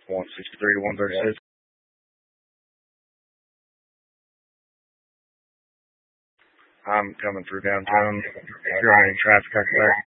163 to 136. I'm coming through downtown. If you're on any traffic, I can back